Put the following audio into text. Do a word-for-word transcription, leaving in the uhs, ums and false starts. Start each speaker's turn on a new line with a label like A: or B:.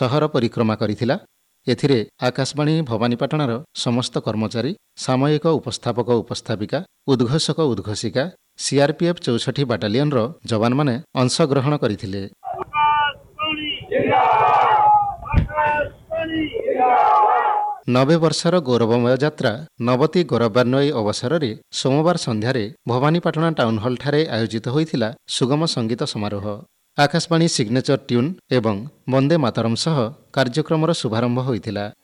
A: ସହର ପରିକ୍ରମା କରିଥିଲା। ଏଥିରେ ଆକାଶବାଣୀ ଭବାନୀପାଟଣାର ସମସ୍ତ କର୍ମଚାରୀ, ସାମୟିକ ଉପସ୍ଥାପକ ଉପସ୍ଥାପିକା, ଉଦ୍ଘୋଷକ ଉଦ୍ଘୋଷିକା, ସିଆର୍ପିଏଫ୍ ଚଉଷଠି ବାଟାଲିୟନର ଯବାନମାନେ ଅଂଶଗ୍ରହଣ କରିଥିଲେ। ନବେ ବର୍ଷର ଗୌରବମୟ ଯାତ୍ରା ନବତି ଗୌରବାନ୍ୱୟୀ ଅବସରରେ ସୋମବାର ସନ୍ଧ୍ୟାରେ ଭବାନୀପାଟଣା ଟାଉନ୍ ହଲ୍ଠାରେ ଆୟୋଜିତ ହୋଇଥିଲା ସୁଗମ ସଙ୍ଗୀତ ସମାରୋହ। ଆକାଶବାଣୀ ସିଗ୍ନେଚର ଟ୍ୟୁନ୍ ଏବଂ ବନ୍ଦେ ମାତରମ୍ ସହ କାର୍ଯ୍ୟକ୍ରମର ଶୁଭାରମ୍ଭ ହୋଇଥିଲା।